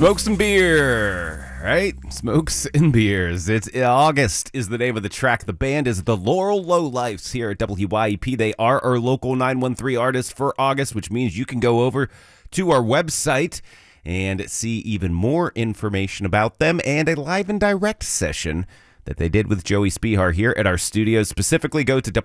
Smokes and beer, right? Smokes and beers. It's August is the name of the track. The band is the Laurel Lowlifes here at WYEP. They are our local 913 artists for August, which means you can go over to our website and see even more information about them and a live and direct session that they did with Joey Spihar here at our studios. Specifically, go to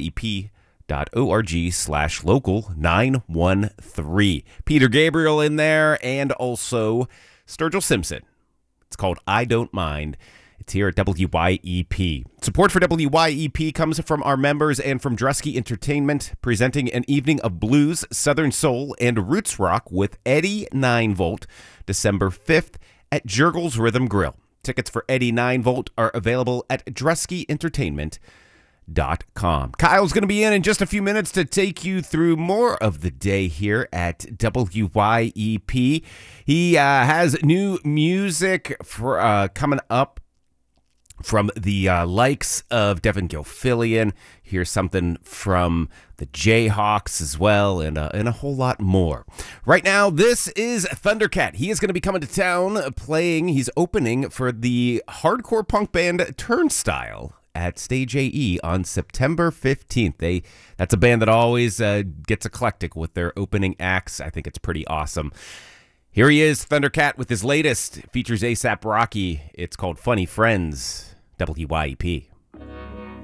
WYEP.org/local913. Peter Gabriel in there, and also Sturgill Simpson. It's called I Don't Mind. It's here at WYEP. Support for WYEP comes from our members and from Drusky Entertainment, presenting an evening of blues, southern soul, and roots rock with Eddie 9-Volt, December 5th at Jurgles Rhythm Grill. Tickets for Eddie 9-Volt are available at DruskyEntertainment.com. Kyle's going to be in just a few minutes to take you through more of the day here at WYEP. He has new music for coming up from the likes of Devin Gilfillian. Here's something from the Jayhawks as well, and a whole lot more. Right now, this is Thundercat. He is going to be coming to town playing. He's opening for the hardcore punk band Turnstile at Stage AE on September 15th. That's a band that always gets eclectic with their opening acts. I think it's pretty awesome. Here he is, Thundercat, with his latest. It features A$AP Rocky. It's called Funny Friends, WYEP.